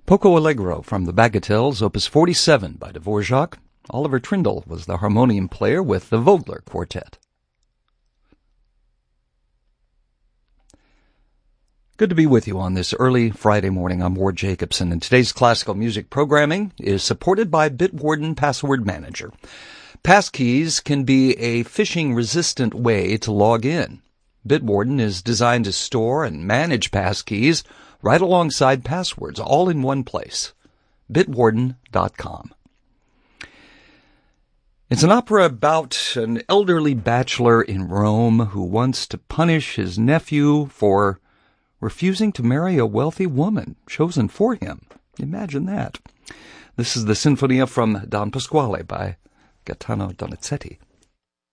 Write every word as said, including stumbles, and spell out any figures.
Poco Allegro from the Bagatelles, Opus forty-seven by Dvorak. Oliver Trindle was the harmonium player with the Vogler Quartet. Good to be with you on this early Friday morning. I'm Ward Jacobson, and today's classical music programming is supported by Bitwarden Password Manager. Passkeys can be a phishing-resistant way to log in. Bitwarden is designed to store and manage passkeys right alongside passwords, all in one place. Bitwarden dot com. It's an opera about an elderly bachelor in Rome who wants to punish his nephew for refusing to marry a wealthy woman chosen for him. Imagine that. This is the Sinfonia from Don Pasquale by Gaetano Donizetti.